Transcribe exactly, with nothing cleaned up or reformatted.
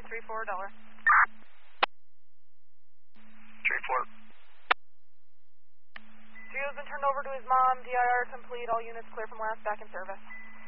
three four dollar. three four. Gio's been turned over to his mom. D I R complete. All units clear from last back in service.